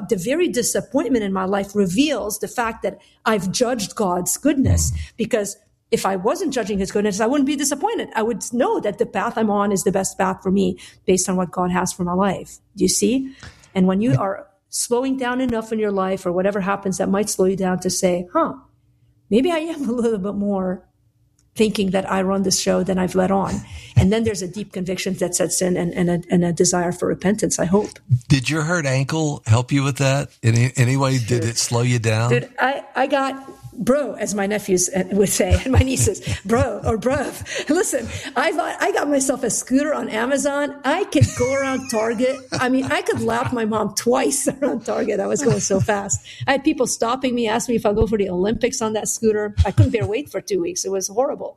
the very disappointment in my life reveals the fact that I've judged God's goodness, because if I wasn't judging his goodness, I wouldn't be disappointed. I would know that the path I'm on is the best path for me based on what God has for my life. Do you see? And when you are slowing down enough in your life, or whatever happens that might slow you down, to say, maybe I am a little bit more thinking that I run this show than I've let on. And then there's a deep conviction that sets in, and a desire for repentance, I hope. Did your hurt ankle help you with that in any way? Did it slow you down? Dude, I got bro, as my nephews would say, and my nieces, bro or bruv. Listen, I got myself a scooter on Amazon. I could go around Target. I mean, I could lap my mom twice around Target. I was going so fast. I had people stopping me, asking me if I'll go for the Olympics on that scooter. I couldn't bear weight for 2 weeks. It was horrible.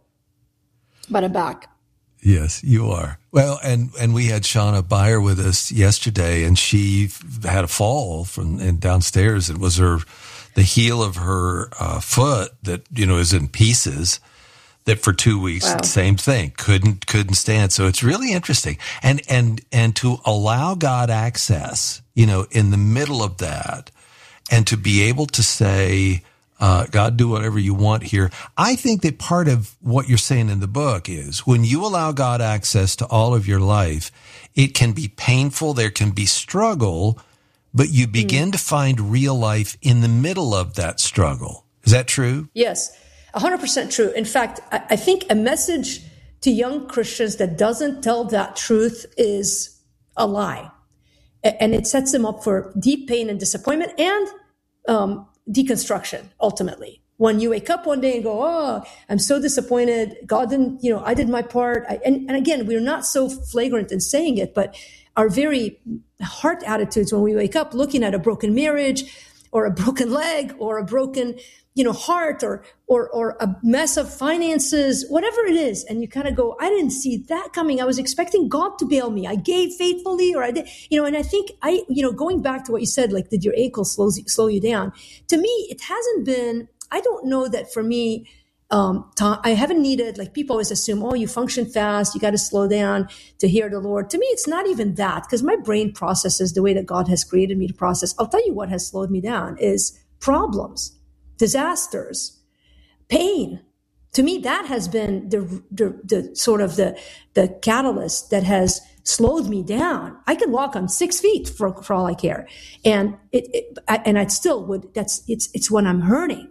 But I'm back. Yes, you are. Well, and we had Shauna Beyer with us yesterday, and she had a fall and downstairs. It was the heel of her foot that, is in pieces, that for 2 weeks, wow. Same thing, couldn't stand. So it's really interesting. And to allow God access, in the middle of that, and to be able to say, God, do whatever you want here. I think that part of what you're saying in the book is when you allow God access to all of your life, it can be painful. There can be struggle, but you begin to find real life in the middle of that struggle. Is that true? Yes, 100% true. In fact, I think a message to young Christians that doesn't tell that truth is a lie. And it sets them up for deep pain and disappointment and deconstruction, ultimately. When you wake up one day and go, oh, I'm so disappointed. God didn't, I did my part. And again, we're not so flagrant in saying it, but our very heart attitudes when we wake up looking at a broken marriage or a broken leg or a broken, heart or a mess of finances, whatever it is. And you kind of go, I didn't see that coming. I was expecting God to bail me. I gave faithfully, or I did, and I think going back to what you said, like, did your ankle slow you down? To me, it hasn't been, I don't know that for me, I haven't needed, like, people always assume, oh, you function fast, you got to slow down to hear the Lord. To me, it's not even that, because my brain processes the way that God has created me to process. I'll tell you what has slowed me down is problems, disasters, pain. To me, that has been the sort of the catalyst that has slowed me down. I can walk on 6 feet for all I care. And I still would, it's when I'm hurting.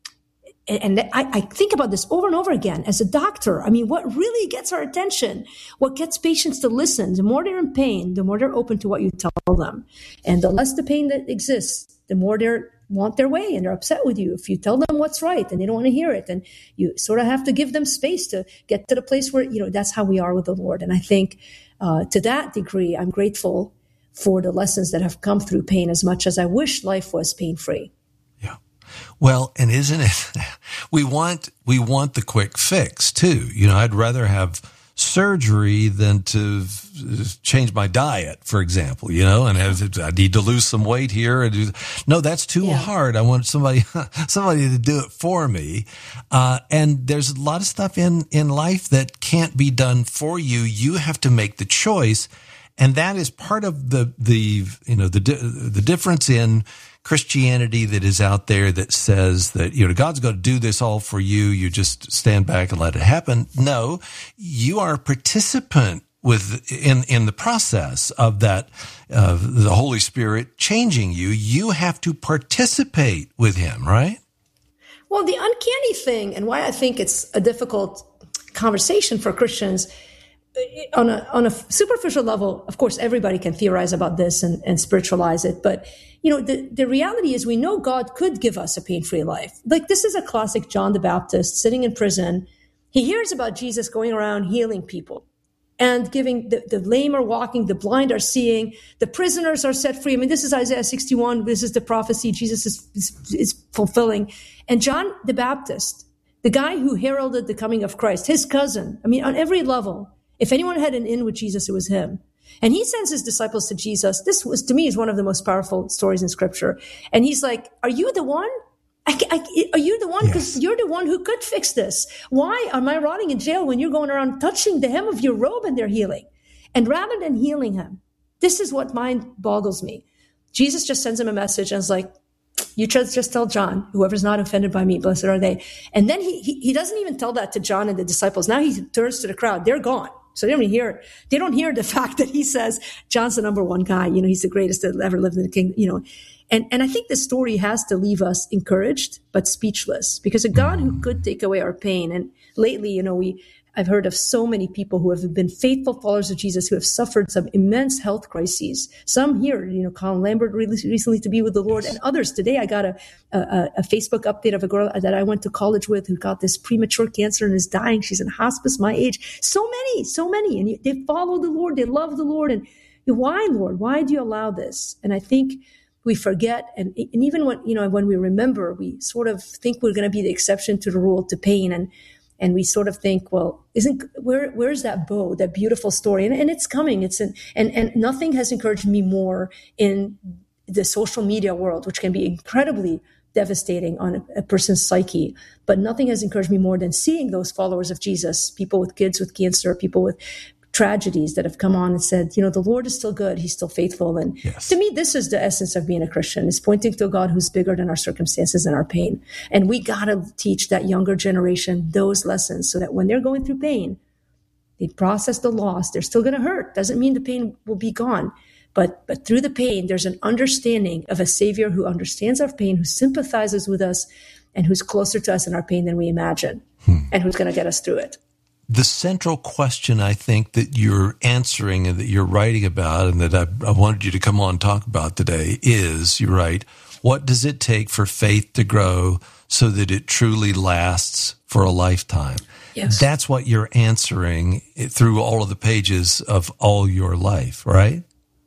And I think about this over and over again as a doctor. I mean, what really gets our attention, what gets patients to listen, the more they're in pain, the more they're open to what you tell them. And the less the pain that exists, the more they want their way and they're upset with you if you tell them what's right and they don't want to hear it. And you sort of have to give them space to get to the place where, that's how we are with the Lord. And I think to that degree, I'm grateful for the lessons that have come through pain as much as I wish life was pain-free. Well, and isn't it, we want the quick fix too. I'd rather have surgery than to change my diet, for example, and I need to lose some weight here. No, that's too hard. I want somebody to do it for me. And there's a lot of stuff in life that can't be done for you. You have to make the choice. And that is part of the difference in Christianity that is out there that says that, God's going to do this all for you. You just stand back and let it happen. No, you are a participant in the process of that, the Holy Spirit changing you. You have to participate with Him, right? Well, the uncanny thing, and why I think it's a difficult conversation for Christians, on a superficial level, of course, everybody can theorize about this and spiritualize it. But, the reality is we know God could give us a pain-free life. Like, this is a classic John the Baptist sitting in prison. He hears about Jesus going around healing people and giving the lame are walking, the blind are seeing, the prisoners are set free. I mean, this is Isaiah 61. This is the prophecy Jesus is fulfilling. And John the Baptist, the guy who heralded the coming of Christ, his cousin, I mean, on every level, if anyone had an in with Jesus, it was him. And he sends his disciples to Jesus. This was, to me, is one of the most powerful stories in Scripture. And he's like, are you the one? Are you the one? Because you're the one who could fix this. Why am I rotting in jail when you're going around touching the hem of your robe and they're healing? And rather than healing him, this is what mind boggles me. Jesus just sends him a message and is like, you just tell John, whoever's not offended by me, blessed are they. And then he doesn't even tell that to John and the disciples. Now he turns to the crowd. They're gone. So they don't hear the fact that he says, John's the number one guy. He's the greatest that ever lived in the kingdom, And I think this story has to leave us encouraged, but speechless, because a God who could take away our pain. And lately, I've heard of so many people who have been faithful followers of Jesus who have suffered some immense health crises. Some here, Colin Lambert recently to be with the Lord, and others. Today, I got a Facebook update of a girl that I went to college with who got this premature cancer and is dying. She's in hospice, my age. So many. And they follow the Lord. They love the Lord. And why, Lord? Why do you allow this? And I think we forget, and even when we remember, we sort of think we're going to be the exception to the rule to pain, and we sort of think, well, where's that bow, that beautiful story? And it's coming. And nothing has encouraged me more in the social media world, which can be incredibly devastating on a person's psyche. But nothing has encouraged me more than seeing those followers of Jesus, people with kids with cancer, people with tragedies that have come on and said, the Lord is still good. He's still faithful. And to me, this is the essence of being a Christian, is pointing to a God who's bigger than our circumstances and our pain. And we got to teach that younger generation those lessons so that when they're going through pain, they process the loss. They're still going to hurt. Doesn't mean the pain will be gone. But through the pain, there's an understanding of a Savior who understands our pain, who sympathizes with us, and who's closer to us in our pain than we imagine, and who's going to get us through it. The central question, I think, that you're answering and that you're writing about and that I wanted you to come on and talk about today is, you write, what does it take for faith to grow so that it truly lasts for a lifetime? Yes. That's what you're answering through all of the pages of all your life, right?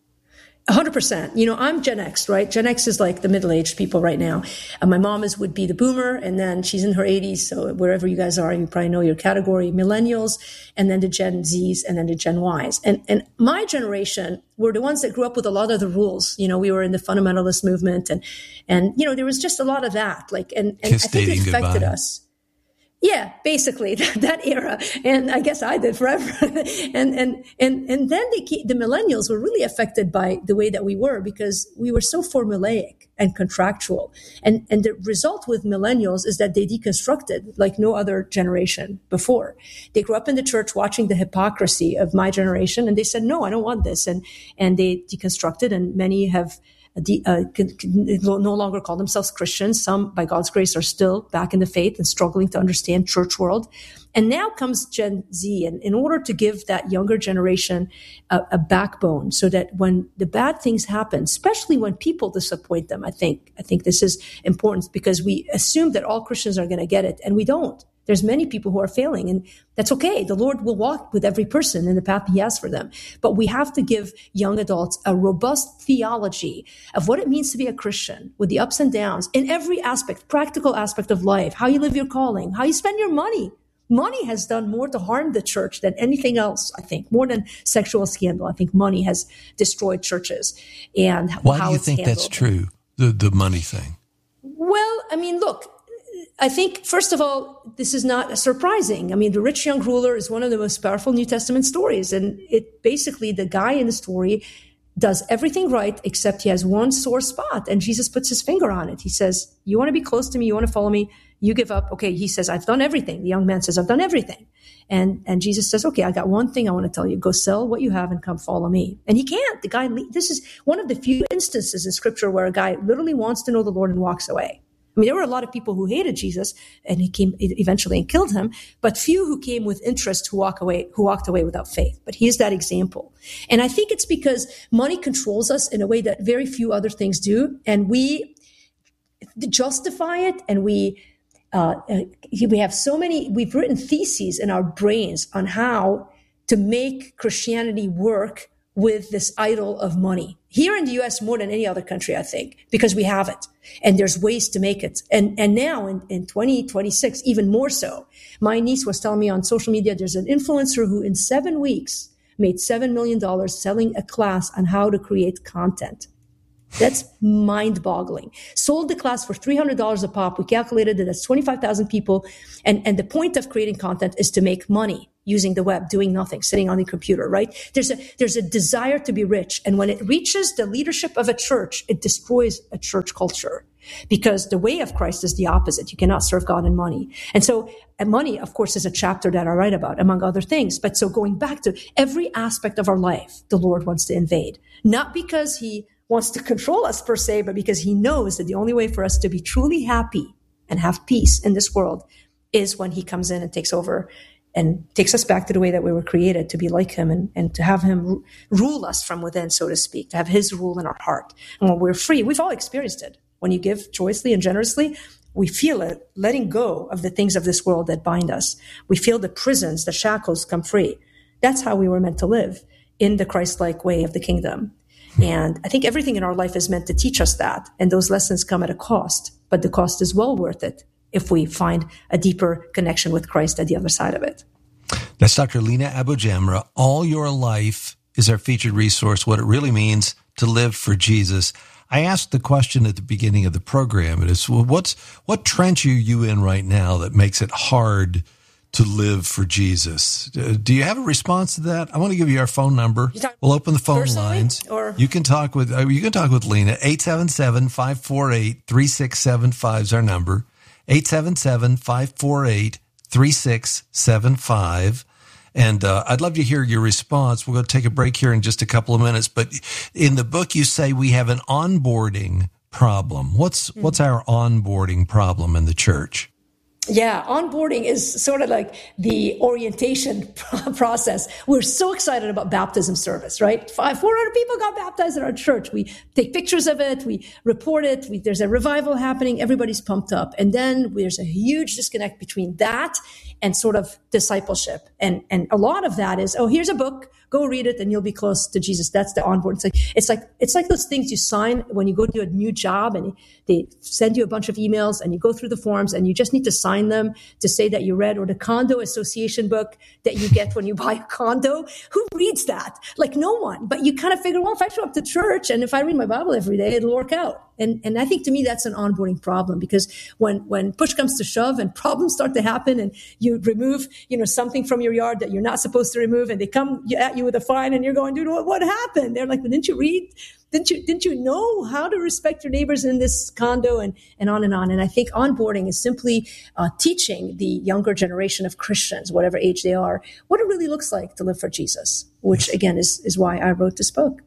100%. I'm Gen X, right? Gen X is like the middle-aged people right now. My mom would be the boomer, and then she's in her 80s. So wherever you guys are, you probably know your category, millennials, and then the Gen Zs, and then the Gen Ys. And my generation were the ones that grew up with a lot of the rules. We were in the fundamentalist movement, and there was just a lot of that. And I think it affected us. Yeah, basically that era, and I guess I did forever. and then the millennials were really affected by the way that we were, because we were so formulaic and contractual. And the result with millennials is that they deconstructed like no other generation before. They grew up in the church watching the hypocrisy of my generation, and they said, "No, I don't want this," and they deconstructed, and many have no longer call themselves Christians. Some, by God's grace, are still back in the faith and struggling to understand church world. And now comes Gen Z, and in order to give that younger generation a backbone, so that when the bad things happen, especially when people disappoint them, I think this is important, because we assume that all Christians are going to get it, and we don't. There's many people who are failing, and that's okay. The Lord will walk with every person in the path he has for them. But we have to give young adults a robust theology of what it means to be a Christian, with the ups and downs in every aspect, practical aspect of life, how you live your calling, how you spend your money. Money has done more to harm the church than anything else, I think, more than sexual scandal. I think money has destroyed churches. And why do you think that's true, the money thing? Well, I mean, look, I think, first of all, this is not surprising. I mean, the rich young ruler is one of the most powerful New Testament stories. And it basically, the guy in the story does everything right, except he has one sore spot. And Jesus puts his finger on it. He says, you want to be close to me? You want to follow me? You give up. Okay. He says, I've done everything. The young man says, I've done everything. And Jesus says, okay, I got one thing I want to tell you. Go sell what you have and come follow me. And he can't. The guy, this is one of the few instances in scripture where a guy literally wants to know the Lord and walks away. I mean, there were a lot of people who hated Jesus, and he came eventually and killed him, but few who came with interest who walked away without faith. But he is that example. And I think it's because money controls us in a way that very few other things do. And we justify it, and we have so many, we've written theses in our brains on how to make Christianity work with this idol of money. Here in the U.S. more than any other country, I think, because we have it. And there's ways to make it. And now in 2026, even more so. My niece was telling me on social media, there's an influencer who in 7 weeks made $7 million selling a class on how to create content. That's mind-boggling. Sold the class for $300 a pop. We calculated that that's 25,000 people. And the point of creating content is to make money. using the web, doing nothing, sitting on the computer, right? There's a desire to be rich. And when it reaches the leadership of a church, it destroys a church culture, because the way of Christ is the opposite. You cannot serve God and money. And so money, of course, is a chapter that I write about, among other things. But so going back to every aspect of our life, the Lord wants to invade, not because he wants to control us per se, but because he knows that the only way for us to be truly happy and have peace in this world is when he comes in and takes over and takes us back to the way that we were created, to be like him and to have him rule us from within, so to speak, to have his rule in our heart. And when we're free, we've all experienced it. When you give joyously and generously, we feel it, letting go of the things of this world that bind us. We feel the prisons, the shackles come free. That's how we were meant to live, in the Christ-like way of the kingdom. And I think everything in our life is meant to teach us that. And those lessons come at a cost, but the cost is well worth it if we find a deeper connection with Christ at the other side of it. That's Dr. Lina AbuJamra. All Your Life is our featured resource, what it really means to live for Jesus. I asked the question at the beginning of the program. It is, well, what trench are you in right now that makes it hard to live for Jesus? Do you have a response to that? I want to give you our phone number. We'll open the phone lines. Or you can talk with Lina. 877-548-3675 is our number. 877-548-3675. And I'd love to hear your response. We're going to take a break here in just a couple of minutes. But in the book, you say we have an onboarding problem. What's our onboarding problem in the church? Yeah, onboarding is sort of like the orientation process. We're so excited about baptism service, right? 400 people got baptized in our church. We take pictures of it. We report it. There's a revival happening. Everybody's pumped up. And then there's a huge disconnect between that and sort of discipleship. And a lot of that is, oh, here's a book. Go read it and you'll be close to Jesus. That's the onboard. It's like those things you sign when you go to a new job and they send you a bunch of emails and you go through the forms and you just need to sign them to say that you read, or the condo association book that you get when you buy a condo. Who reads that? Like no one. But you kind of figure, well, if I show up to church and if I read my Bible every day, it'll work out. And I think to me, that's an onboarding problem, because when push comes to shove and problems start to happen and you remove, something from your yard that you're not supposed to remove and they come at you with a fine and you're going, dude, what happened? They're like, well, didn't you read? Didn't you know how to respect your neighbors in this condo, and on and on. And I think onboarding is simply teaching the younger generation of Christians, whatever age they are, what it really looks like to live for Jesus, which again is why I wrote this book.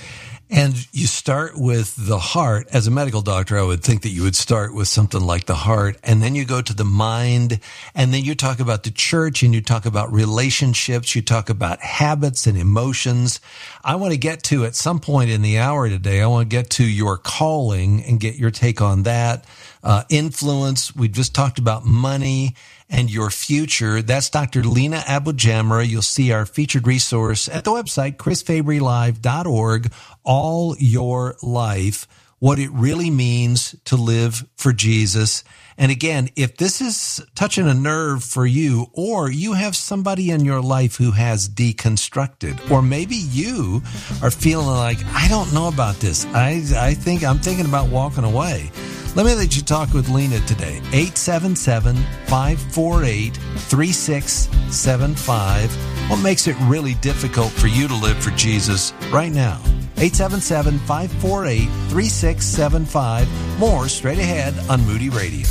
And you start with the heart. As a medical doctor, I would think that you would start with something like the heart, and then you go to the mind, and then you talk about the church, and you talk about relationships, you talk about habits and emotions. I want to get to, at some point in the hour today, I want to get to your calling and get your take on that. Influence. We just talked about money and your future. That's Dr. Lina AbuJamra. You'll see our featured resource at the website, chrisfabrylive.org. All Your Life, what it really means to live for Jesus. And again, if this is touching a nerve for you, or you have somebody in your life who has deconstructed, or maybe you are feeling like, I don't know about this. I'm thinking about walking away. Let me let you talk with Lina today. 877-548-3675. What makes it really difficult for you to live for Jesus right now? 877-548-3675. More straight ahead on Moody Radio.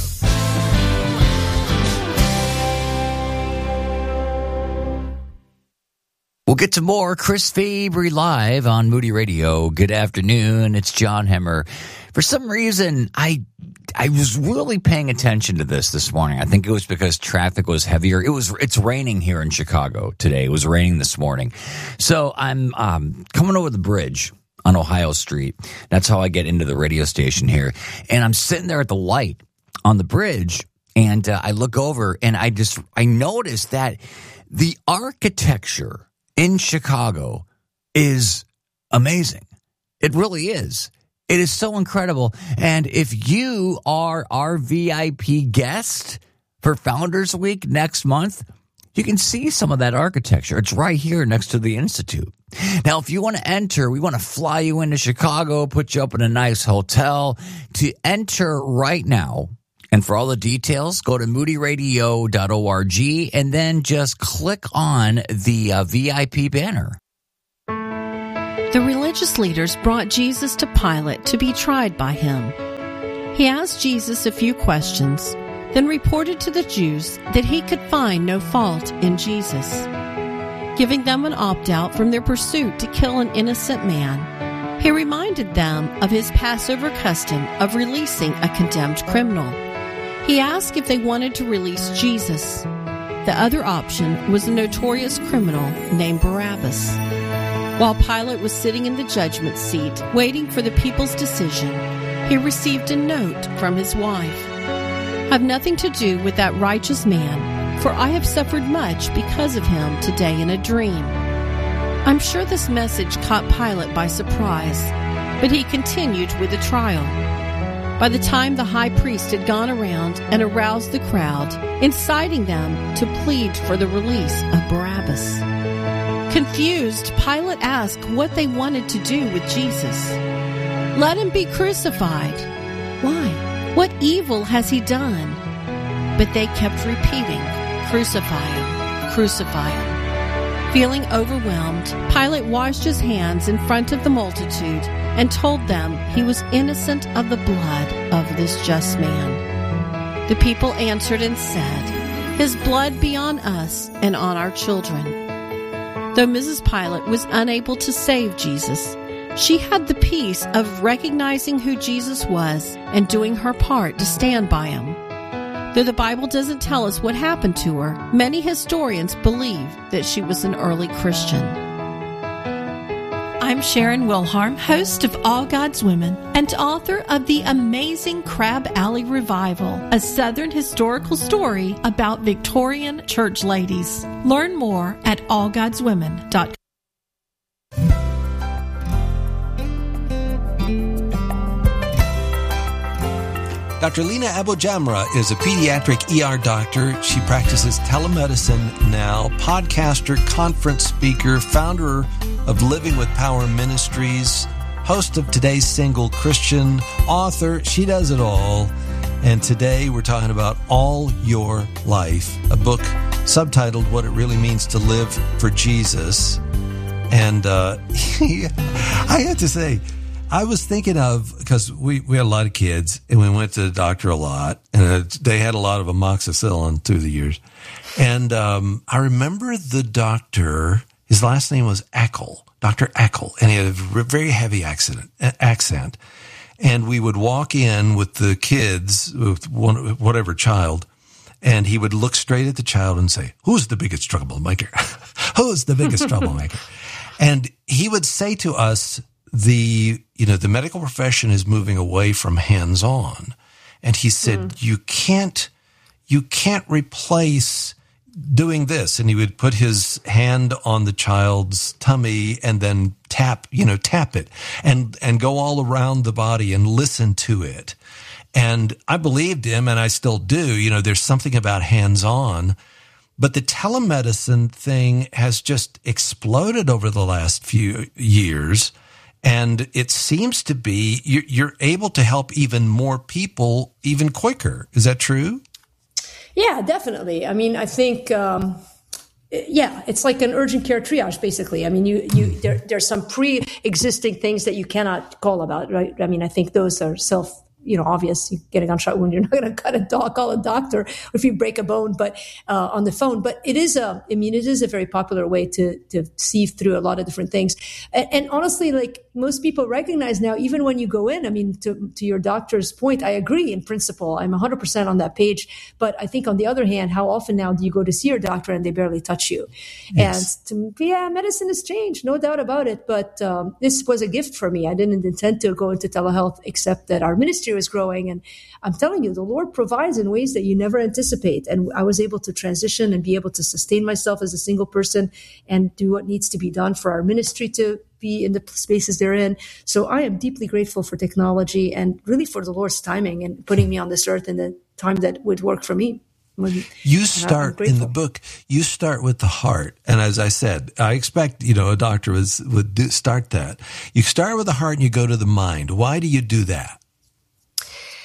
We'll get to more Chris Fabry Live on Moody Radio. Good afternoon. It's John Hemmer. For some reason, I was really paying attention to this morning. I think it was because traffic was heavier. It's raining here in Chicago today. It was raining this morning. So I'm coming over the bridge on Ohio Street. That's how I get into the radio station here. And I'm sitting there at the light on the bridge, and I look over, and I notice that the architecture in Chicago is amazing. It really is. It is so incredible. And if you are our VIP guest for Founders Week next month, you can see some of that architecture. It's right here next to the Institute. Now, if you want to enter, we want to fly you into Chicago, put you up in a nice hotel. To enter right now, And for all the details, go to moodyradio.org and then just click on the VIP banner. The religious leaders brought Jesus to Pilate to be tried by him. He asked Jesus a few questions, then reported to the Jews that he could find no fault in Jesus, giving them an opt-out from their pursuit to kill an innocent man. He reminded them of his Passover custom of releasing a condemned criminal. He asked if they wanted to release Jesus. The other option was a notorious criminal named Barabbas. While Pilate was sitting in the judgment seat, waiting for the people's decision, he received a note from his wife. "Have nothing to do with that righteous man, for I have suffered much because of him today in a dream." I'm sure this message caught Pilate by surprise, but he continued with the trial. By the time the high priest had gone around and aroused the crowd, inciting them to plead for the release of Barabbas. Confused, Pilate asked what they wanted to do with Jesus. "Let him be crucified." Why? What evil has he done? But they kept repeating, "Crucify him, crucify him." Feeling overwhelmed, Pilate washed his hands in front of the multitude and told them he was innocent of the blood of this just man. The people answered and said, "His blood be on us and on our children." Though Mrs. Pilate was unable to save Jesus, she had the peace of recognizing who Jesus was and doing her part to stand by him. Though the Bible doesn't tell us what happened to her, many historians believe that she was an early Christian. I'm Sharon Wilharm, host of All God's Women and author of the amazing Crab Alley Revival, a Southern historical story about Victorian church ladies. Learn more at allgodswomen.com. Dr. Lina Abojamra is a pediatric ER doctor. She practices telemedicine now, podcaster, conference speaker, founder of Living with Power Ministries, host of Today's Single Christian, author. She does it all. And today we're talking about All Your Life, a book subtitled What It Really Means to Live for Jesus. And I have to say, I was thinking of, because we had a lot of kids and we went to the doctor a lot, and they had a lot of amoxicillin through the years. And I remember the doctor, his last name was Eckel, Dr. Eckel, and he had a very heavy accent. And we would walk in with the kids, with whatever child, and he would look straight at the child and say, "Who's the biggest troublemaker? Who's the biggest troublemaker?" And he would say to us, the medical profession is moving away from hands-on. And he said, you can't replace doing this. And he would put his hand on the child's tummy and then tap it and go all around the body and listen to it. And I believed him, and I still do. There's something about hands-on. But the telemedicine thing has just exploded over the last few years. And it seems to be you're able to help even more people even quicker. Is that true? Yeah, definitely. I mean, I think, it's like an urgent care triage, basically. I mean, there's some pre-existing things that you cannot call about, right? I mean, I think those are obvious. You get a gunshot wound, you're not going to call a doctor if you break a bone, but on the phone. But it is a very popular way to sieve through a lot of different things. And honestly, like most people recognize now, even when you go in, I mean, to your doctor's point, I agree in principle. I'm 100% on that page. But I think on the other hand, how often now do you go to see your doctor and they barely touch you? Yes. And medicine has changed, no doubt about it. But this was a gift for me. I didn't intend to go into telehealth, except that our ministry was growing. And I'm telling you, the Lord provides in ways that you never anticipate. And I was able to transition and be able to sustain myself as a single person and do what needs to be done for our ministry to be in the spaces they're in. So I am deeply grateful for technology and really for the Lord's timing and putting me on this earth in the time that would work for me. You start in the book, you start with the heart. And as I said, I expect, a doctor would start that. You start with the heart and you go to the mind. Why do you do that?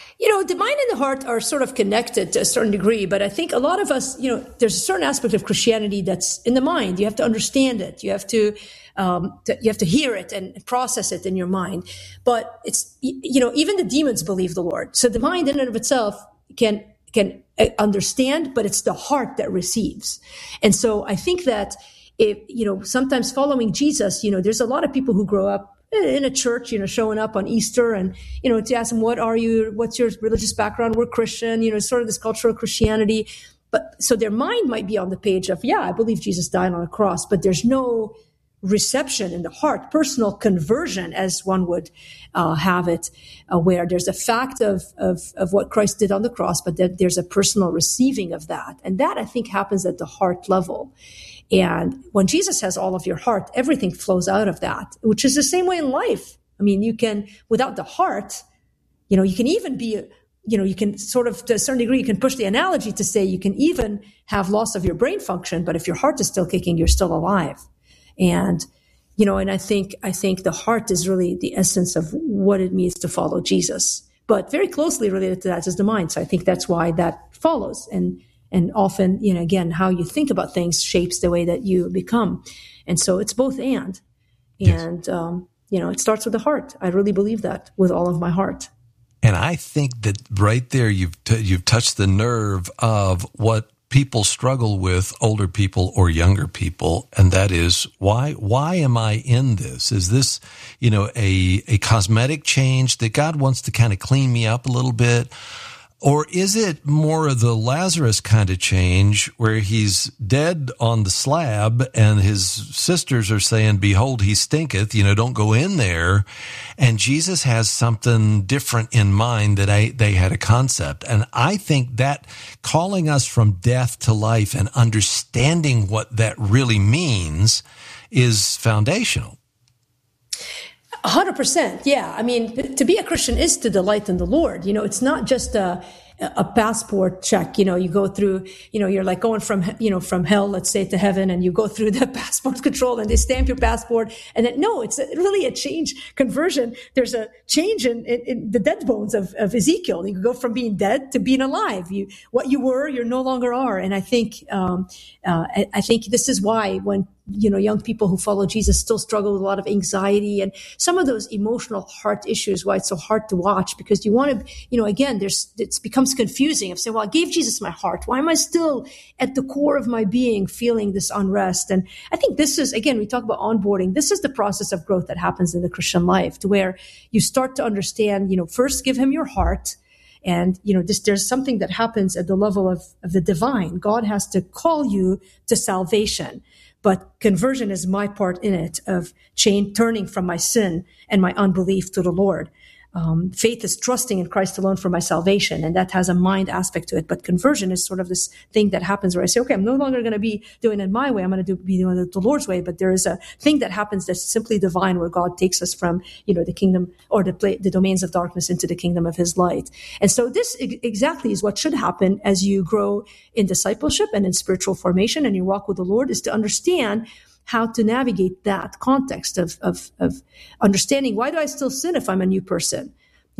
the mind and the heart are sort of connected to a certain degree, but I think a lot of us, there's a certain aspect of Christianity that's in the mind. You have to understand it. You have to hear it and process it in your mind. But it's, even the demons believe the Lord. So the mind in and of itself can understand, but it's the heart that receives. And so I think that sometimes following Jesus, there's a lot of people who grow up in a church, showing up on Easter and, to ask them, what's your religious background? We're Christian, sort of this cultural Christianity. But so their mind might be on the page of, I believe Jesus died on a cross, but there's no reception in the heart, personal conversion as one would have it, where there's a fact of what Christ did on the cross, but that there's a personal receiving of that. And that I think happens at the heart level. And when Jesus has all of your heart, everything flows out of that, which is the same way in life. I mean, you can, without the heart, you can even be, you can sort of, to a certain degree, you can push the analogy to say you can even have loss of your brain function, but if your heart is still kicking, you're still alive. And, and I think the heart is really the essence of what it means to follow Jesus. But very closely related to that is the mind. So I think that's why that follows. And often, again, how you think about things shapes the way that you become. And so it's both and. And, it starts with the heart. I really believe that with all of my heart. And I think that right there, you've touched the nerve of what people struggle with, older people or younger people. And that is, why am I in this? Is this, a cosmetic change that God wants to kind of clean me up a little bit? Or is it more of the Lazarus kind of change where he's dead on the slab and his sisters are saying, behold, he stinketh, don't go in there. And Jesus has something different in mind that they had a concept. And I think that calling us from death to life and understanding what that really means is foundational. 100%. Yeah. I mean, to be a Christian is to delight in the Lord. It's not just a passport check. You go through, you're like going from hell, let's say, to heaven, and you go through the passport control and they stamp your passport. And then, no, it's really a change, conversion. There's a change in the dead bones of Ezekiel. You go from being dead to being alive. What you were, you no longer are. And I think this is why when, young people who follow Jesus still struggle with a lot of anxiety and some of those emotional heart issues, why it's so hard to watch, because you want to, again, it becomes confusing of saying, well, I gave Jesus my heart. Why am I still at the core of my being feeling this unrest? And I think this is, again, we talk about onboarding. This is the process of growth that happens in the Christian life, to where you start to understand, first give him your heart. And, there's something that happens at the level of the divine. God has to call you to salvation. But conversion is my part in it, of turning from my sin and my unbelief to the Lord. Faith is trusting in Christ alone for my salvation, and that has a mind aspect to it. But conversion is sort of this thing that happens where I say, okay, I'm no longer going to be doing it my way. I'm going to be doing it the Lord's way. But there is a thing that happens that's simply divine, where God takes us from, the kingdom or the domains of darkness into the kingdom of his light. And so this exactly is what should happen as you grow in discipleship and in spiritual formation and you walk with the Lord, is to understand how to navigate that context of understanding, why do I still sin if I'm a new person?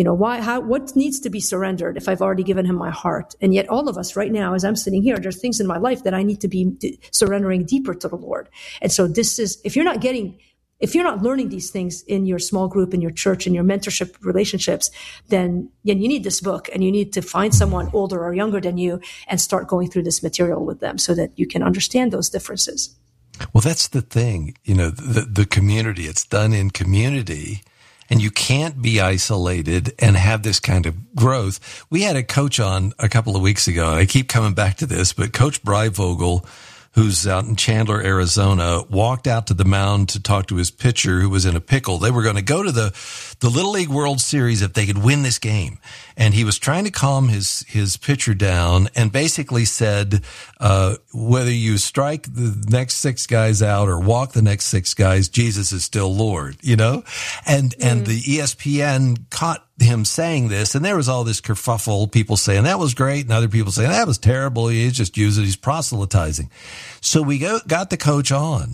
What needs to be surrendered if I've already given him my heart? And yet all of us right now, as I'm sitting here, there's things in my life that I need to be surrendering deeper to the Lord. And so this is, if you're not learning these things in your small group, in your church, in your mentorship relationships, then you need this book, and you need to find someone older or younger than you and start going through this material with them so that you can understand those differences. Well, that's the thing, the community, it's done in community, and you can't be isolated and have this kind of growth. We had a coach on a couple of weeks ago, and I keep coming back to this, but Coach Breivogel, who's out in Chandler, Arizona, walked out to the mound to talk to his pitcher who was in a pickle. They were going to go to the Little League World Series if they could win this game. And he was trying to calm his pitcher down and basically said, whether you strike the next 6 guys out or walk the next 6 guys, Jesus is still Lord, And the ESPN caught him saying this, and there was all this kerfuffle, people saying that was great and other people saying that was terrible, he's just using, he's proselytizing. So we got the coach on,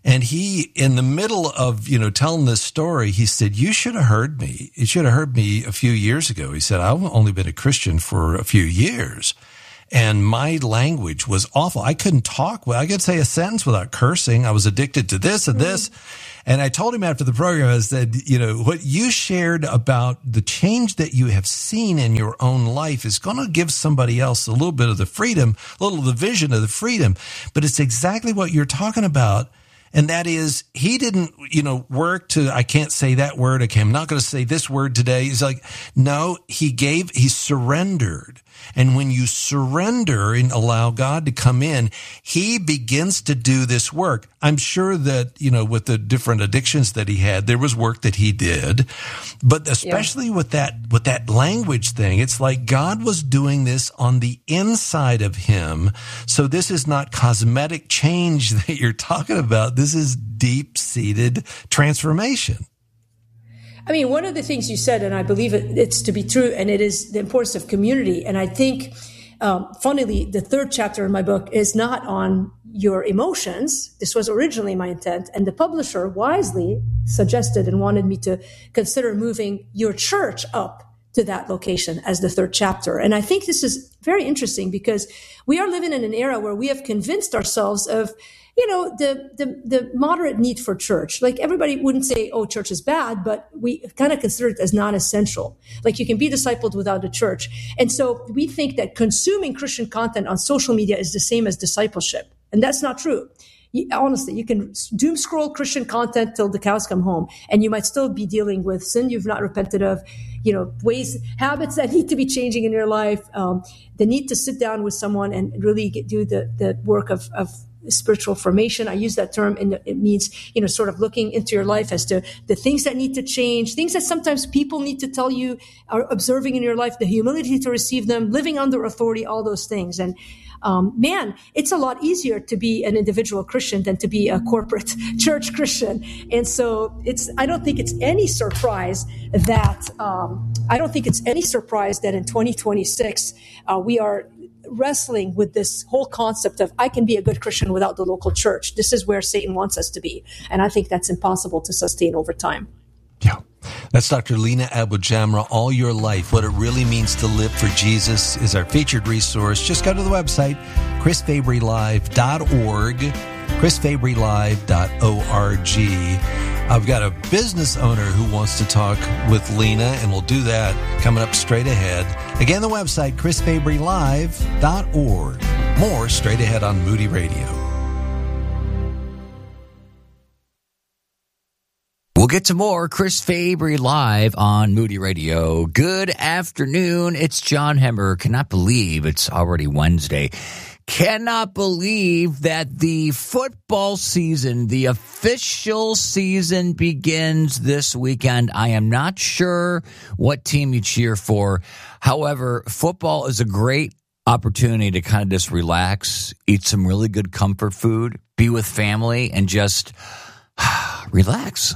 And he, in the middle of, telling this story, he said, you should have heard me. You should have heard me a few years ago. He said, I've only been a Christian for a few years. And my language was awful. I couldn't talk. Well, I could say a sentence without cursing. I was addicted to this and this. And I told him after the program, I said, what you shared about the change that you have seen in your own life is going to give somebody else a little bit of the freedom, a little of the vision of the freedom. But it's exactly what you're talking about. And that is, he didn't, work to, I can't say that word. Okay, I'm not going to say this word today. He's like, no, he surrendered. And when you surrender and allow God to come in, he begins to do this work. I'm sure that, with the different addictions that he had, there was work that he did. But especially with that language thing, it's like God was doing this on the inside of him. So this is not cosmetic change that you're talking about. This is deep-seated transformation. I mean, one of the things you said, and I believe it's to be true, and it is the importance of community. And I think, funnily, the third chapter in my book is not on your emotions. This was originally my intent. And the publisher wisely suggested and wanted me to consider moving your church up to that location as the third chapter. And I think this is very interesting because we are living in an era where we have convinced ourselves of the moderate need for church. Like, everybody wouldn't say, oh, church is bad, but we kind of consider it as non-essential. Like, you can be discipled without a church. And so we think that consuming Christian content on social media is the same as discipleship. And that's not true. Honestly, you can doom scroll Christian content till the cows come home, and you might still be dealing with sin you've not repented of, habits that need to be changing in your life, the need to sit down with someone and really do the work of spiritual formation. I use that term, and it means, sort of looking into your life as to the things that need to change, things that sometimes people need to tell you, are observing in your life, the humility to receive them, living under authority, all those things. And it's a lot easier to be an individual Christian than to be a corporate church Christian. And so I don't think it's any surprise that in 2026, we are wrestling with this whole concept of, I can be a good Christian without the local church. This is where Satan wants us to be. And I think that's impossible to sustain over time. Yeah. That's Dr. Lina AbuJamra. All Your Life, What It Really Means to Live for Jesus is our featured resource. Just go to the website, chrisfabrylive.org, chrisfabrylive.org. I've got a business owner who wants to talk with Lina, and we'll do that coming up straight ahead. Again, the website, chrisfabrylive.org. More straight ahead on Moody Radio. We'll get to more Chris Fabry Live on Moody Radio. Good afternoon. It's John Hemmer. Cannot believe it's already Wednesday. Cannot believe that the football season, the official season, begins this weekend. I am not sure what team you cheer for. However, football is a great opportunity to kind of just relax, eat some really good comfort food, be with family, and just relax.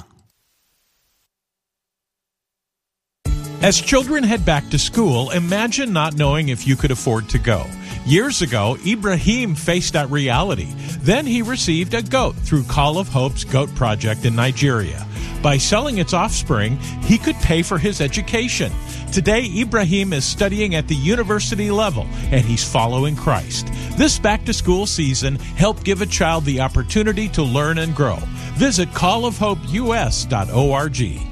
As children head back to school, imagine not knowing if you could afford to go. Years ago, Ibrahim faced that reality. Then he received a goat through Call of Hope's Goat Project in Nigeria. By selling its offspring, he could pay for his education. Today, Ibrahim is studying at the university level, and he's following Christ. This back-to-school season, help give a child the opportunity to learn and grow. Visit callofhopeus.org.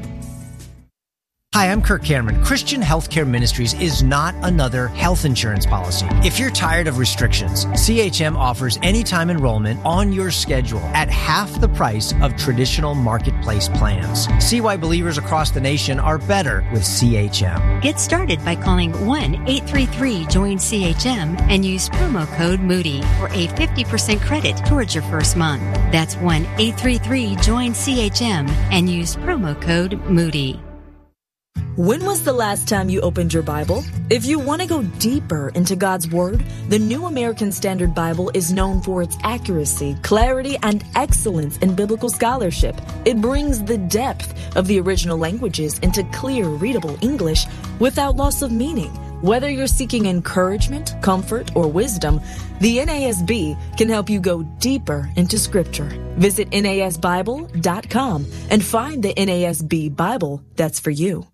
Hi, I'm Kirk Cameron. Christian Healthcare Ministries is not another health insurance policy. If you're tired of restrictions, CHM offers anytime enrollment on your schedule at half the price of traditional marketplace plans. See why believers across the nation are better with CHM. Get started by calling 1-833-JOIN-CHM and use promo code Moody for a 50% credit towards your first month. That's 1-833-JOIN-CHM and use promo code Moody. When was the last time you opened your Bible? If you want to go deeper into God's Word, the New American Standard Bible is known for its accuracy, clarity, and excellence in biblical scholarship. It brings the depth of the original languages into clear, readable English without loss of meaning. Whether you're seeking encouragement, comfort, or wisdom, the NASB can help you go deeper into Scripture. Visit NASBible.com and find the NASB Bible that's for you.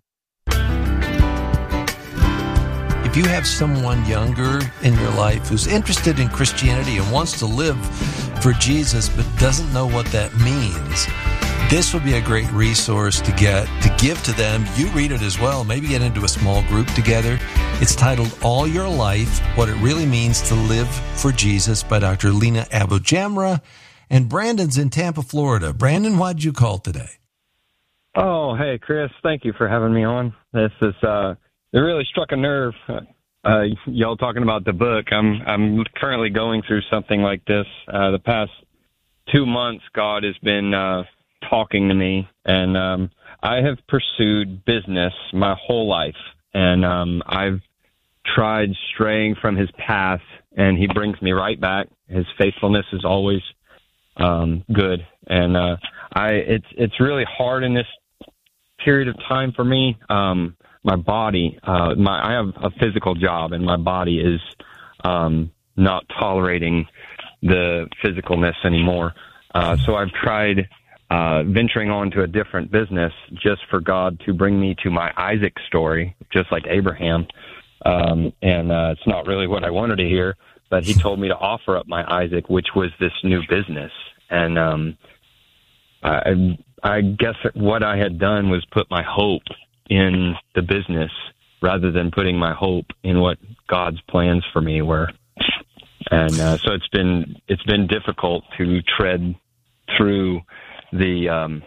If you have someone younger in your life who's interested in Christianity and wants to live for Jesus but doesn't know what that means, this would be a great resource to give to them. You read it as well. Maybe get into a small group together. It's titled All Your Life, What It Really Means to Live for Jesus by Dr. Lina AbuJamra. And Brandon's in Tampa, Florida. Brandon, why did you call today? Oh, hey, Chris. Thank you for having me on. This is it really struck a nerve. Y'all talking about the book. I'm currently going through something like this. The past 2 months, God has been talking to me, and I have pursued business my whole life, and I've tried straying from his path, and he brings me right back. His faithfulness is always good, and it's really hard in this period of time for me. My body, I have a physical job, and my body is not tolerating the physicalness anymore. So I've tried venturing on to a different business just for God to bring me to my Isaac story, just like Abraham. And it's not really what I wanted to hear, but he told me to offer up my Isaac, which was this new business. And I guess what I had done was put my hope in the business rather than putting my hope in what God's plans for me were. And so it's been difficult to tread through the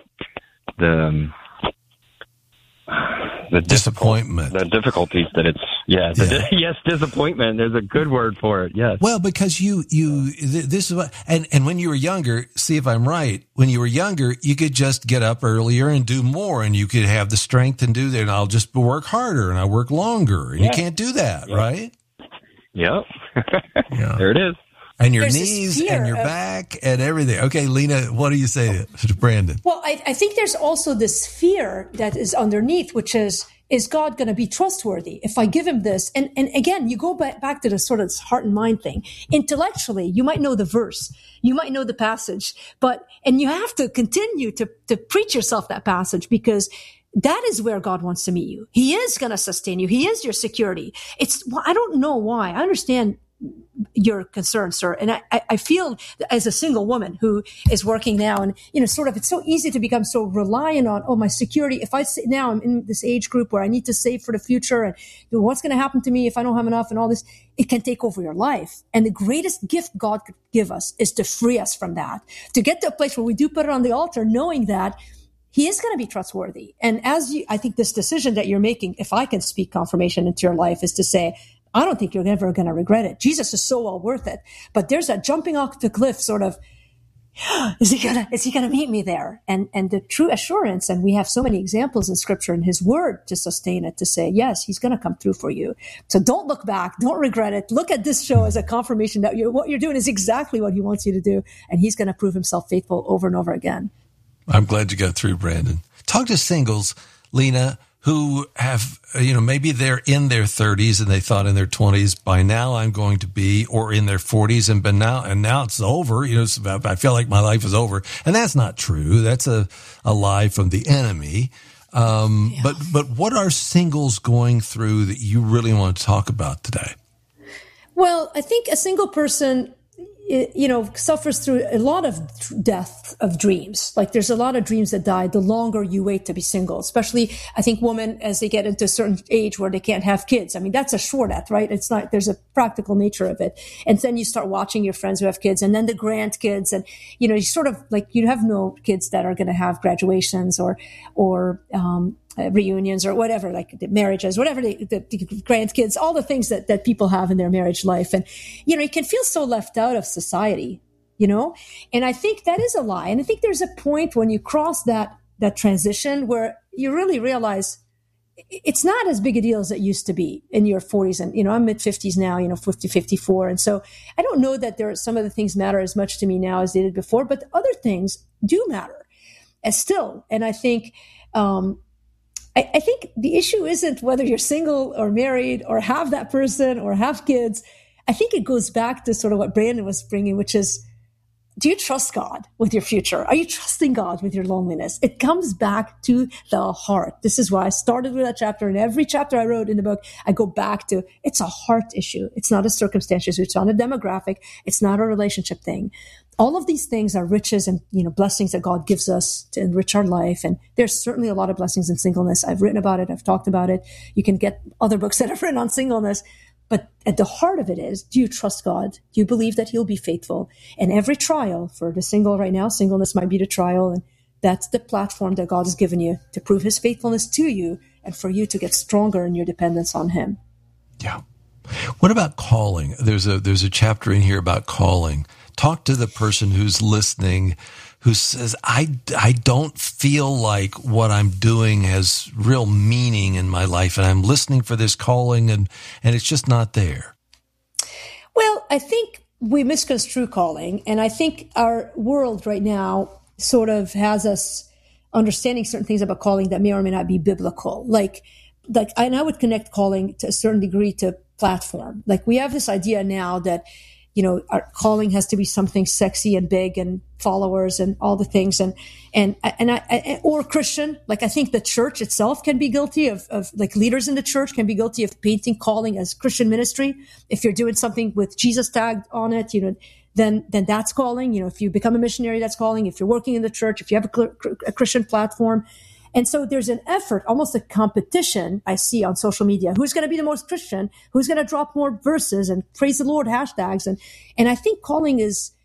disappointment, the difficulties that it's, yes, disappointment. There's a good word for it. Yes. Well, because this is what, and when you were younger, see if I'm right, when you were younger, you could just get up earlier and do more, and you could have the strength and do that, and I'll just work harder and I work longer. And you can't do that, right? Yep. There it is. And your knees and your back and everything. Okay, Lina, what do you say to Brandon? Well, I think there's also this fear that is underneath, which is God going to be trustworthy if I give him this? And again, you go back to the sort of heart and mind thing. Intellectually, you might know the verse, you might know the passage, and you have to continue to preach yourself that passage, because that is where God wants to meet you. He is going to sustain you. He is your security. I don't know why. I understand your concern, sir. And I feel as a single woman who is working now, and, sort of, it's so easy to become so reliant on, my security. If now I'm in this age group where I need to save for the future, and what's going to happen to me if I don't have enough and all this, it can take over your life. And the greatest gift God could give us is to free us from that, to get to a place where we do put it on the altar, knowing that he is going to be trustworthy. And I think this decision that you're making, if I can speak confirmation into your life, is to say, I don't think you're ever going to regret it. Jesus is so well worth it. But there's that jumping off the cliff sort of, is he going to meet me there? And the true assurance, and we have so many examples in Scripture and his word to sustain it, to say, yes, he's going to come through for you. So don't look back. Don't regret it. Look at this show as a confirmation that what you're doing is exactly what he wants you to do. And he's going to prove himself faithful over and over again. I'm glad you got through, Brandon. Talk to singles, Lina, who have, maybe they're in their 30s and they thought in their 20s, by now I'm going to be, or in their 40s and now it's over. I feel like my life is over. And that's not true. That's a lie from the enemy. But what are singles going through that you really want to talk about today? Well, I think a single person, suffers through a lot of death of dreams. Like, there's a lot of dreams that die the longer you wait to be single, especially, I think, women as they get into a certain age where they can't have kids. I mean, that's a sure death, right? It's not, there's a practical nature of it. And then you start watching your friends who have kids, and then the grandkids, and, you sort of like, you have no kids that are going to have graduations or reunions or whatever, like the marriages, whatever, the grandkids, all the things that people have in their marriage life. And, you can feel so left out of society, and I think that is a lie. And I think there's a point when you cross that transition where you really realize it's not as big a deal as it used to be in your 40s. And, I'm mid-50s now, 50, 54. And so I don't know that some of the things matter as much to me now as they did before, but other things do matter still. And I think, I think the issue isn't whether you're single or married or have that person or have kids. I think it goes back to sort of what Brandon was bringing, which is, do you trust God with your future? Are you trusting God with your loneliness? It comes back to the heart. This is why I started with that chapter. And every chapter I wrote in the book, I go back to, it's a heart issue. It's not a circumstance issue. It's not a demographic. It's not a relationship thing. All of these things are riches and, blessings that God gives us to enrich our life. And there's certainly a lot of blessings in singleness. I've written about it. I've talked about it. You can get other books that I've written on singleness. But at the heart of it is, do you trust God? Do you believe that he'll be faithful? And every trial for the single right now, singleness might be the trial. And that's the platform that God has given you to prove his faithfulness to you and for you to get stronger in your dependence on him. Yeah. What about calling? There's a chapter in here about calling. Talk to the person who's listening, who says, I don't feel like what I'm doing has real meaning in my life, and I'm listening for this calling, and it's just not there. Well, I think we misconstrue calling, and I think our world right now sort of has us understanding certain things about calling that may or may not be biblical. And I would connect calling to a certain degree to platform. Like, we have this idea now that, our calling has to be something sexy and big and followers and all the things or Christian. Like, I think the church itself can be guilty of like, leaders in the church can be guilty of painting calling as Christian ministry. If you're doing something with Jesus tagged on it, then that's calling. If you become a missionary, that's calling. If you're working in the church, if you have a Christian platform. And so there's an effort, almost a competition I see on social media. Who's going to be the most Christian? Who's going to drop more verses and praise the Lord hashtags? And I think calling is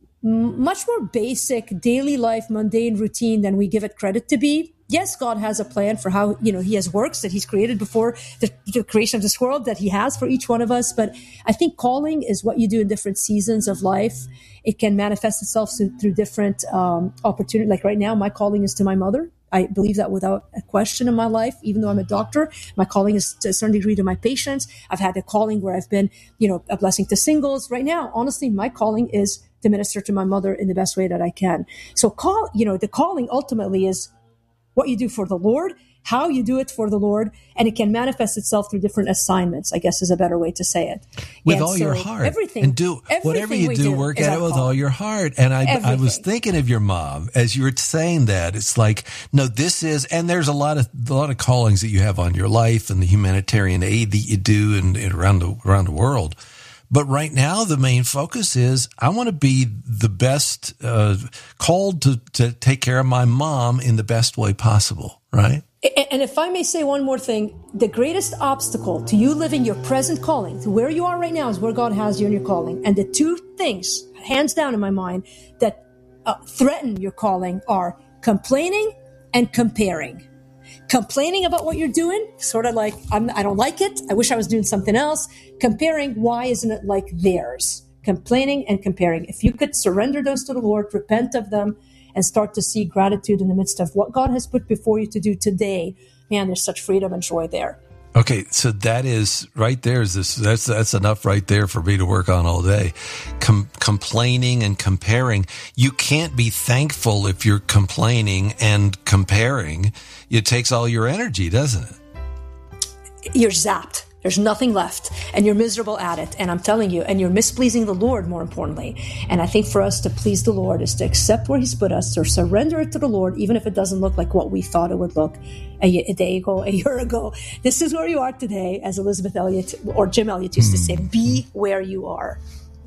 much more basic, daily life, mundane routine than we give it credit to be. Yes, God has a plan for how, he has works that he's created before the creation of this world that he has for each one of us. But I think calling is what you do in different seasons of life. It can manifest itself through different opportunities. Like right now, my calling is to my mother. I believe that without a question in my life, even though I'm a doctor. My calling is to a certain degree to my patients. I've had a calling where I've been, a blessing to singles. Right now, honestly, my calling is to minister to my mother in the best way that I can. So the calling ultimately is what you do for the Lord, how you do it for the Lord, and it can manifest itself through different assignments, I guess is a better way to say it. With all your heart. Everything. And do whatever you do, work at it with all your heart. And I was thinking of your mom as you were saying that. It's like, no, this is, and there's a lot of callings that you have on your life and the humanitarian aid that you do and around the world. But right now, the main focus is I want to be the best, called to take care of my mom in the best way possible, right? And if I may say one more thing, the greatest obstacle to you living your present calling, to where you are right now, is where God has you in your calling. And the two things, hands down in my mind, that threaten your calling are complaining and comparing. Complaining about what you're doing, sort of like, I don't like it, I wish I was doing something else. Comparing, why isn't it like theirs? Complaining and comparing. If you could surrender those to the Lord, repent of them, and start to see gratitude in the midst of what God has put before you to do today, man, there's such freedom and joy there. Okay, so that is right there. That's enough right there for me to work on all day. Complaining and comparing. You can't be thankful if you're complaining and comparing. It takes all your energy, doesn't it? You're zapped. There's nothing left, and you're miserable at it. And I'm telling you, and you're mispleasing the Lord, more importantly. And I think for us to please the Lord is to accept where he's put us, to surrender it to the Lord, even if it doesn't look like what we thought it would look a day ago, a year ago. This is where you are today, as Elizabeth Elliot or Jim Elliot used to say, be where you are.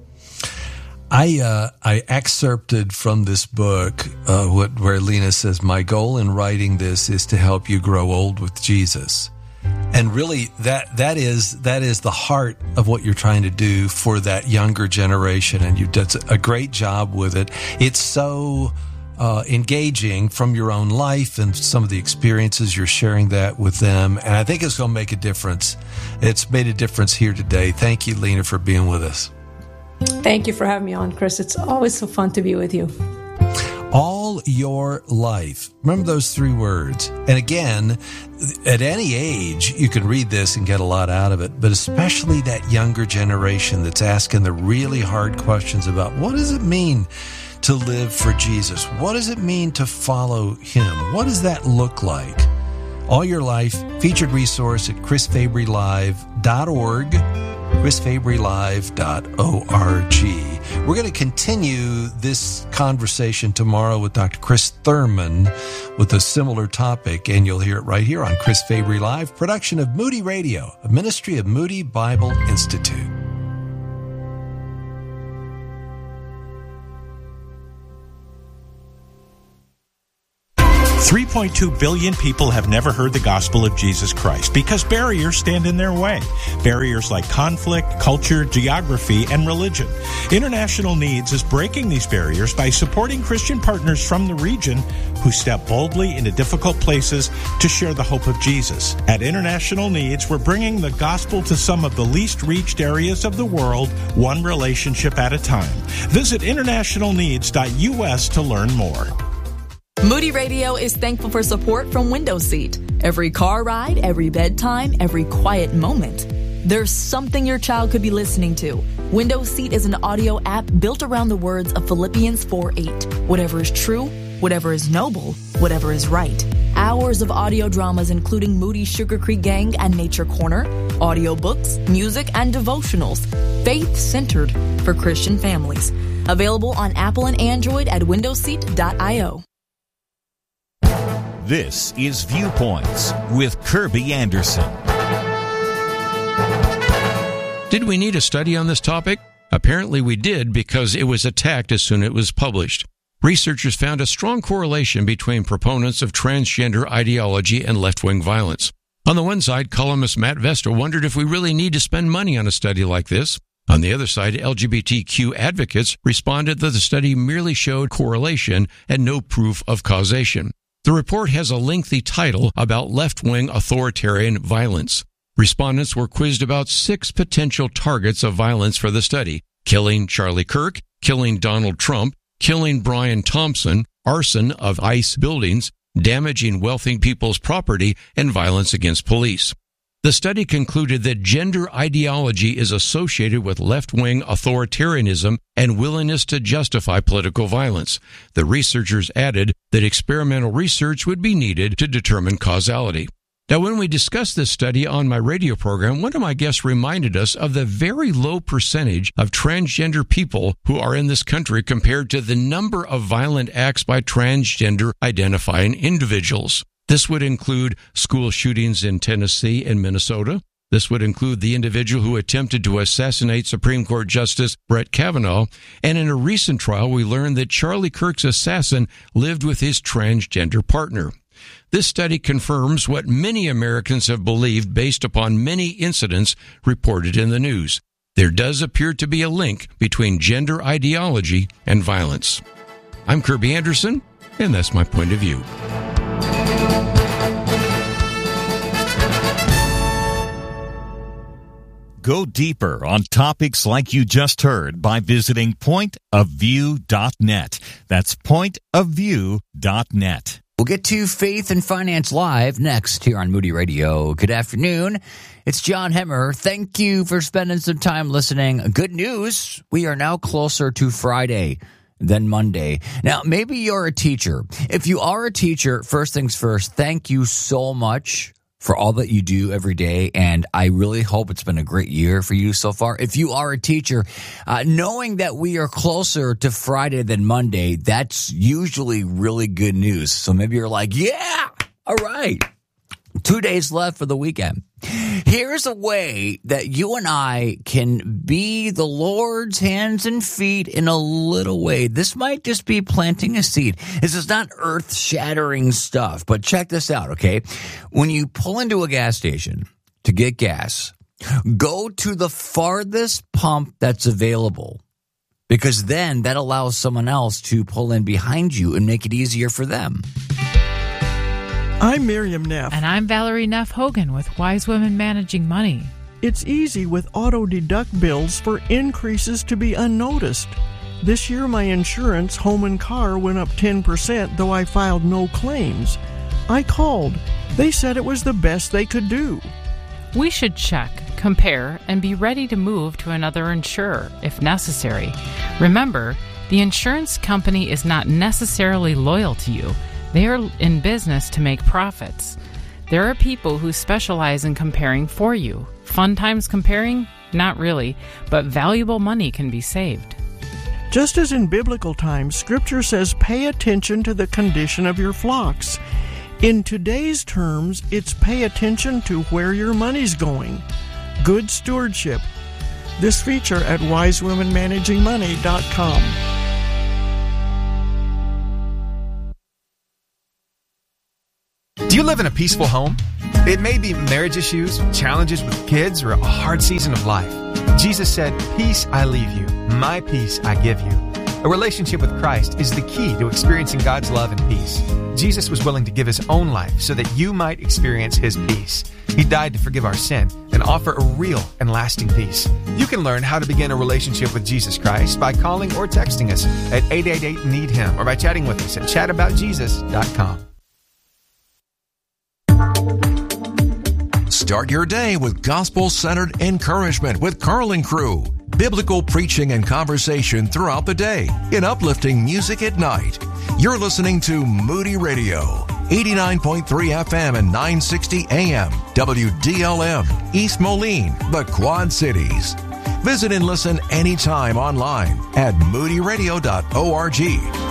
I excerpted from this book where Lena says, my goal in writing this is to help you grow old with Jesus. And really, that is the heart of what you're trying to do for that younger generation, and you've done a great job with it. It's so engaging from your own life and some of the experiences you're sharing that with them, and I think it's going to make a difference. It's made a difference here today. Thank you, Lena, for being with us. Thank you for having me on, Chris. It's always so fun to be with you. All your life. Remember those three words. And again, at any age, you can read this and get a lot out of it, but especially that younger generation that's asking the really hard questions about what does it mean to live for Jesus? What does it mean to follow him? What does that look like? all your life. Featured resource at chrisfabrylive.org, chrisfabrylive.org. We're going to continue this conversation tomorrow with Dr. Chris Thurman with a similar topic, and you'll hear it right here on Chris Fabry Live, production of Moody Radio, a ministry of Moody Bible Institute. 3.2 billion people have never heard the gospel of Jesus Christ because barriers stand in their way. Barriers like conflict, culture, geography, and religion. International Needs is breaking these barriers by supporting Christian partners from the region who step boldly into difficult places to share the hope of Jesus. At International Needs, we're bringing the gospel to some of the least reached areas of the world, one relationship at a time. Visit internationalneeds.us to learn more. Moody Radio is thankful for support from Window Seat. Every car ride, every bedtime, every quiet moment. There's something your child could be listening to. Window Seat is an audio app built around the words of Philippians 4:8. Whatever is true, whatever is noble, whatever is right. Hours of audio dramas including Moody's Sugar Creek Gang and Nature Corner, audiobooks, music, and devotionals. Faith-centered for Christian families. Available on Apple and Android at windowseat.io. This is Viewpoints with Kirby Anderson. Did we need a study on this topic? Apparently we did, because it was attacked as soon as it was published. Researchers found a strong correlation between proponents of transgender ideology and left-wing violence. On the one side, columnist Matt Vesta wondered if we really need to spend money on a study like this. On the other side, LGBTQ advocates responded that the study merely showed correlation and no proof of causation. The report has a lengthy title about left-wing authoritarian violence. Respondents were quizzed about 6 potential targets of violence for the study: killing Charlie Kirk, killing Donald Trump, killing Brian Thompson, arson of ICE buildings, damaging wealthy people's property, and violence against police. The study concluded that gender ideology is associated with left-wing authoritarianism and willingness to justify political violence. The researchers added that experimental research would be needed to determine causality. Now, when we discussed this study on my radio program, one of my guests reminded us of the very low percentage of transgender people who are in this country compared to the number of violent acts by transgender identifying individuals. This would include school shootings in Tennessee and Minnesota. This would include the individual who attempted to assassinate Supreme Court Justice Brett Kavanaugh. And in a recent trial, we learned that Charlie Kirk's assassin lived with his transgender partner. This study confirms what many Americans have believed based upon many incidents reported in the news. There does appear to be a link between gender ideology and violence. I'm Kirby Anderson, and that's my point of view. Go deeper on topics like you just heard by visiting pointofview.net. That's pointofview.net. We'll get to Faith and Finance Live next here on Moody Radio. Good afternoon. It's John Hemmer. Thank you for spending some time listening. Good news, we are now closer to Friday than Monday. Now, maybe you're a teacher. If you are a teacher, first things first, thank you so much for all that you do every day, and I really hope it's been a great year for you so far. If you are a teacher, knowing that we are closer to Friday than Monday, that's usually really good news. So maybe you're like, yeah, all right, 2 days left for the weekend. Here's a way that you and I can be the Lord's hands and feet in a little way. This might just be planting a seed. This is not earth-shattering stuff, but check this out, okay? When you pull into a gas station to get gas, go to the farthest pump that's available, because then that allows someone else to pull in behind you and make it easier for them. I'm Miriam Neff. And I'm Valerie Neff Hogan with Wise Women Managing Money. It's easy with auto-deduct bills for increases to be unnoticed. This year my insurance, home and car, went up 10%, though I filed no claims. I called. They said it was the best they could do. We should check, compare, and be ready to move to another insurer if necessary. Remember, the insurance company is not necessarily loyal to you. They are in business to make profits. There are people who specialize in comparing for you. Fun times comparing? Not really, but valuable money can be saved. Just as in biblical times, Scripture says pay attention to the condition of your flocks. In today's terms, it's pay attention to where your money's going. Good stewardship. This feature at wisewomenmanagingmoney.com. Do you live in a peaceful home? It may be marriage issues, challenges with kids, or a hard season of life. Jesus said, "Peace I leave you, my peace I give you." A relationship with Christ is the key to experiencing God's love and peace. Jesus was willing to give his own life so that you might experience his peace. He died to forgive our sin and offer a real and lasting peace. You can learn how to begin a relationship with Jesus Christ by calling or texting us at 888-NEED-HIM or by chatting with us at chataboutjesus.com. Start your day with gospel-centered encouragement with Carl and Crew. Biblical preaching and conversation throughout the day in uplifting music at night. You're listening to Moody Radio, 89.3 FM and 960 AM, WDLM, East Moline, the Quad Cities. Visit and listen anytime online at moodyradio.org.